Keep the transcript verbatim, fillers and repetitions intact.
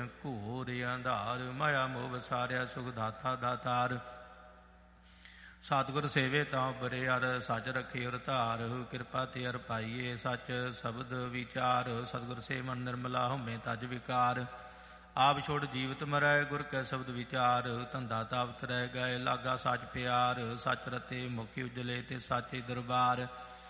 ਘੋਰ ਅੰਧਾਰ। ਮਾਇਆ ਮੋਹ ਵਸਾਰਿਆ ਸੁਖ ਦਾਤਾ ਦਾਤਾਰ। ਸਤਿਗੁਰ ਸੇਵੇ ਤਾਂ ਉਬਰੇ ਅਰ ਸੱਚ ਰੱਖੇ ਅਰ ਧਾਰ। ਕਿਰਪਾ ਤੇ ਅਰ ਪਾਈਏ ਸੱਚ ਸ਼ਬਦ ਵਿਚਾਰ। ਸਤਿਗੁਰ ਸੇ ਮਨ ਨਿਰਮਲਾ ਹੋਮੇ ਤਜ ਵਿਕਾਰ। ਆਪ ਛੋੜ ਜੀਵਤ ਮਰੈ ਗੁਰ ਕੈ ਸ਼ਬਦ ਵਿਚਾਰ। ਧੰਦਾ ਤਾਵਤ ਰਹਿ ਗਏ ਲਾਗਾ ਸੱਚ ਪਿਆਰ। ਸੱਚ ਰਤੇ ਮੁਖੀ ਉਜਲੇ ਤੇ ਸਾਚੇ ਦਰਬਾਰ।